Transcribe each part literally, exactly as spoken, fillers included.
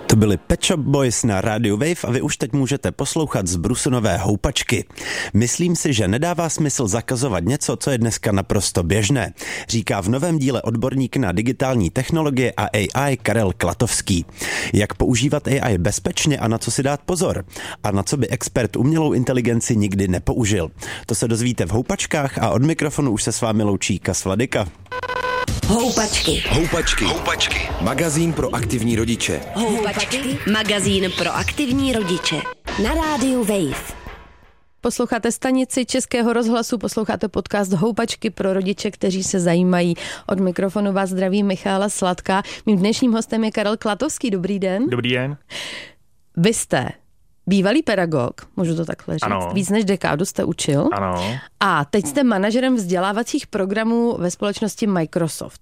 To byly Pet Shop Boys na rádiu Wave a vy už teď můžete poslouchat z brusu nové houpačky. Myslím si, že nedává smysl zakazovat něco, co je dneska naprosto běžné, říká v novém díle odborník na digitální technologie a A I Karel Klatovský. Jak používat A I bezpečně a na co si dát pozor? A na co by expert umělou inteligenci nikdy nepoužil? To se dozvíte v houpačkách a od mikrofonu už se s vámi loučí Kas Vladyka. Houpačky. Houpačky. Houpačky. Magazín pro aktivní rodiče. Houpačky. Magazín pro aktivní rodiče. Na rádiu Wave. Posloucháte stanici Českého rozhlasu, posloucháte podcast Houpačky pro rodiče, kteří se zajímají. Od mikrofonu vás zdraví Michála Sladká. Mým dnešním hostem je Karel Klatovský. Dobrý den. Dobrý den. Vy jste bývalý pedagog, můžu to takhle říct. Ano. Víc než dekádu jste učil. Ano. A teď jste manažerem vzdělávacích programů ve společnosti Microsoft.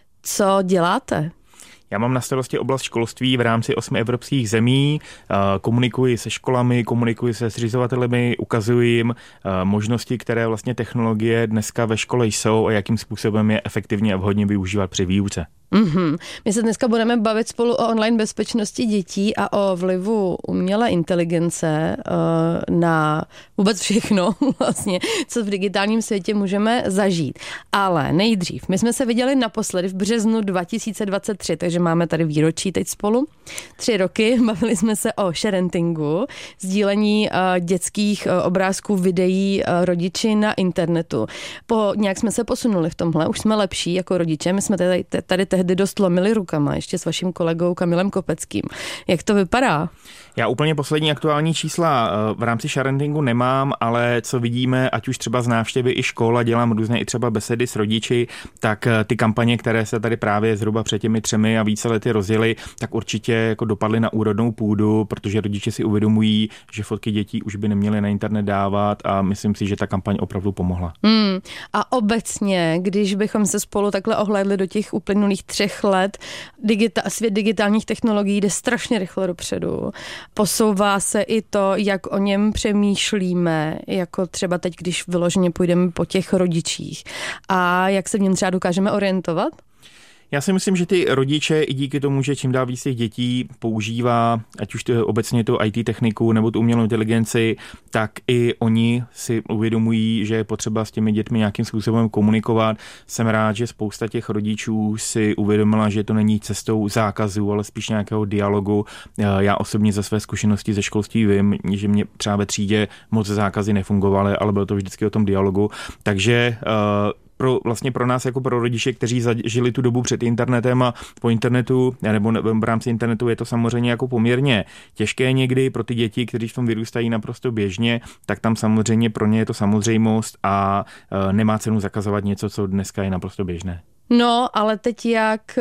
Co děláte? Já mám na starosti oblast školství v rámci osmi evropských zemí, komunikuji se školami, komunikuji se zřizovateli, ukazuji jim možnosti, které vlastně technologie dneska ve škole jsou a jakým způsobem je efektivně a vhodně využívat při výuce. Mm-hmm. My se dneska budeme bavit spolu o online bezpečnosti dětí a o vlivu umělé inteligence uh, na vůbec všechno, vlastně, co v digitálním světě můžeme zažít. Ale nejdřív, my jsme se viděli naposledy v březnu dva tisíce dvacet tři, takže máme tady výročí teď spolu. Tři roky, bavili jsme se o sharentingu, sdílení uh, dětských uh, obrázků, videí uh, rodiči na internetu. Po, nějak jsme se posunuli v tomhle, už jsme lepší jako rodiče, my jsme tady, tady tehdy dost lomili rukama, ještě s vaším kolegou Kamilem Kopeckým. Jak to vypadá? Já úplně poslední aktuální čísla v rámci sharentingu nemám, ale co vidíme, ať už třeba z návštěvy i škol a dělám různé i třeba besedy s rodiči, tak ty kampaně, které se tady právě zhruba před těmi třemi a více lety rozjely, tak určitě jako dopadly na úrodnou půdu, protože rodiče si uvědomují, že fotky dětí už by neměly na internet dávat a myslím si, že ta kampaň opravdu pomohla. Hmm. A obecně, když bychom se spolu takhle ohlédli do těch uplynulých třech let, digita- svět digitálních technologií jde strašně rychle dopředu. Posouvá se i to, jak o něm přemýšlíme, jako třeba teď, když vyloženě půjdeme po těch rodičích. A jak se v něm třeba dokážeme orientovat? Já si myslím, že ty rodiče i díky tomu, že čím dál víc těch dětí používá, ať už to obecně tu í té techniku nebo tu umělou inteligenci, tak i oni si uvědomují, že je potřeba s těmi dětmi nějakým způsobem komunikovat. Jsem rád, že spousta těch rodičů si uvědomila, že to není cestou zákazu, ale spíš nějakého dialogu. Já osobně ze své zkušenosti ze školství vím, že mě třeba ve třídě moc zákazy nefungovaly, ale bylo to vždycky o tom dialogu. Takže Pro, vlastně pro nás jako pro rodiče, kteří zažili tu dobu před internetem a po internetu, nebo v rámci internetu je to samozřejmě jako poměrně těžké někdy pro ty děti, kteří v tom vyrůstají naprosto běžně, tak tam samozřejmě pro ně je to samozřejmost a e, nemá cenu zakazovat něco, co dneska je naprosto běžné. No, ale teď jak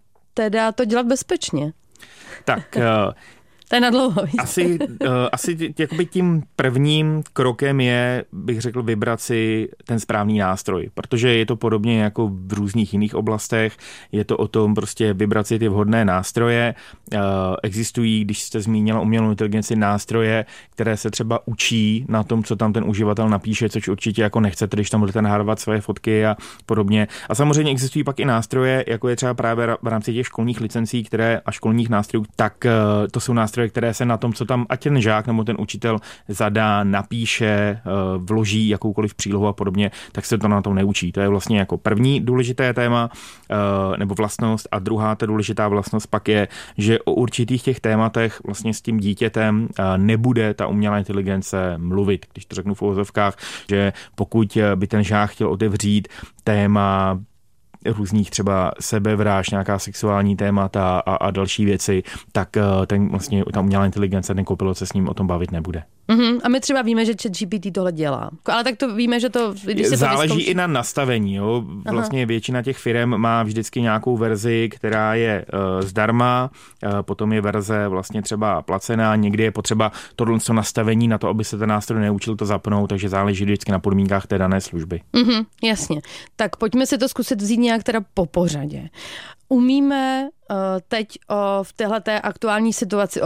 teda to dělat bezpečně? Tak... E, To je na dlouho. Asi, uh, asi jakoby tím prvním krokem je, bych řekl, vybrat si ten správný nástroj, protože je to podobně jako v různých jiných oblastech, je to o tom prostě vybrat si ty vhodné nástroje. Uh, existují, když jste zmínila umělou inteligenci, nástroje, které se třeba učí na tom, co tam ten uživatel napíše, což určitě jako nechcete, když tam budete nahrát své fotky a podobně. A samozřejmě existují pak i nástroje, jako je třeba právě v rámci těch školních licencí, které a školních nástrojů, tak uh, to jsou nástroje, které se na tom, co tam ať ten žák nebo ten učitel zadá, napíše, vloží jakoukoliv přílohu a podobně, tak se to na tom neučí. To je vlastně jako první důležité téma nebo vlastnost a druhá ta důležitá vlastnost pak je, že o určitých těch tématech vlastně s tím dítětem nebude ta umělá inteligence mluvit, když to řeknu v uvozovkách, že pokud by ten žák chtěl otevřít téma různých třeba sebevrážd, nějaká sexuální témata a, a další věci, tak ten vlastně ta umělá inteligence, ten kopilot se s ním o tom bavit nebude. Mm-hmm. A my třeba víme, že ChatGPT tohle dělá. Ale tak to víme, že to... Když se záleží to vyzkouší... i na nastavení. Jo. Vlastně Aha. většina těch firem má vždycky nějakou verzi, která je uh, zdarma, uh, potom je verze vlastně třeba placená, někdy je potřeba tohle nastavení na to, aby se ten nástroj neučil to zapnout, takže záleží vždycky na podmínkách té dané služby. Mm-hmm, jasně. Tak pojďme si to zkusit vzít nějak teda po pořadě. Umíme uh, teď o, v téhleté aktuální situaci